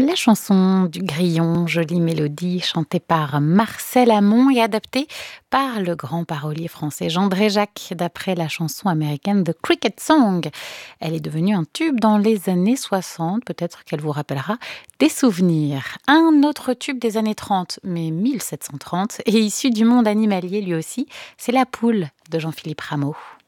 La chanson du grillon, jolie mélodie chantée par Marcel Amont et adaptée par le grand parolier français Jean Dréjac, d'après la chanson américaine The Cricket Song. Elle est devenue un tube dans les années 60, peut-être qu'elle vous rappellera des souvenirs. Un autre tube des années 30, mais 1730, est issu du monde animalier lui aussi, c'est La Poule de Jean-Philippe Rameau.